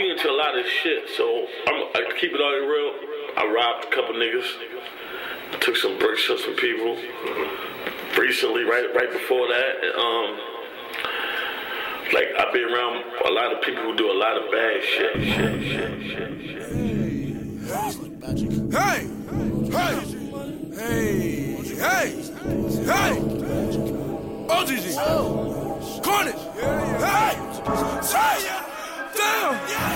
be into a lot of shit, so I keep it all real. I robbed a couple niggas. Took some bricks from some people. Recently, right before that, like I've been around a lot of people who do a lot of bad shit. Hey! OGG! Cornish! Hey! Damn!